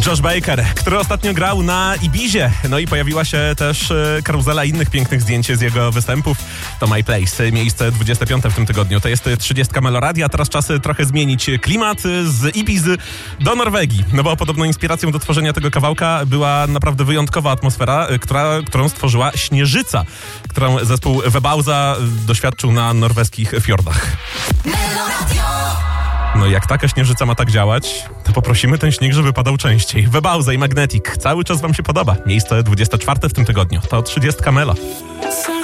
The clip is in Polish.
Josh Baker, który ostatnio grał na Ibizie. No i pojawiła się też karuzela innych pięknych zdjęć z jego występów. To My Place, miejsce 25 w tym tygodniu. To jest 30 Meloradia. Teraz czas trochę zmienić klimat z Ibizy do Norwegii. No bo podobno inspiracją do tworzenia tego kawałka była naprawdę wyjątkowa atmosfera, którą stworzyła Śnieżyca, którą zespół Webauza doświadczył na norweskich fiordach. No jak taka śnieżyca ma tak działać, to poprosimy ten śnieg, żeby padał częściej. Webauza i Magnetic. Cały czas wam się podoba. Miejsce 24 w tym tygodniu. To 30 Melo.